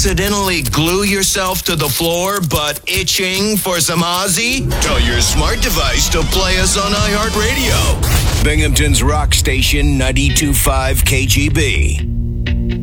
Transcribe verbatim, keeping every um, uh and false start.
accidentally glue yourself to the floor but itching for some Ozzy? Tell your smart device to play us on iHeartRadio. Binghamton's Rock Station ninety-two point five K G B.